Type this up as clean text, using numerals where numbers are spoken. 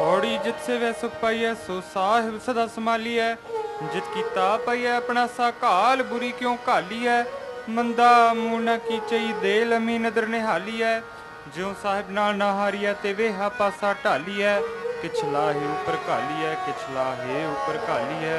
हौड़ी जित से वह सुख पाइय सो साहिब सदा संभाली है। जित की ताप पाई है अपना सा काल बुरी क्यों काली है। मंदा मूड न की चई दे लमी नदर निहाली है। ज्यों साहिब नाल ना हारी है ते वेहा पासा ढाली है। किछ लाहे ऊपर घाली है किछ लाहे ऊपर घाली है।